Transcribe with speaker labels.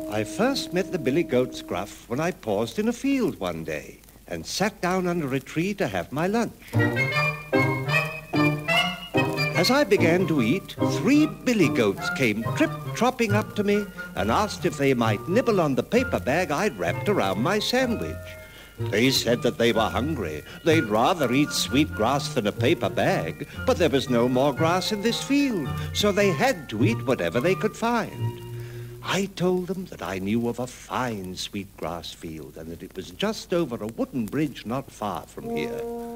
Speaker 1: I first met the billy goat Scruff when I paused in a field one day and sat down under a tree to have my lunch. As I began to eat, 3 billy goats came trip-tropping up to me and asked if they might nibble on the paper bag I'd wrapped around my sandwich. They said that they were hungry. They'd rather eat sweet grass than a paper bag, but there was no more grass in this field, so they had to eat whatever they could find. I told them that I knew of a fine sweet grass field and that it was just over a wooden bridge not far from here.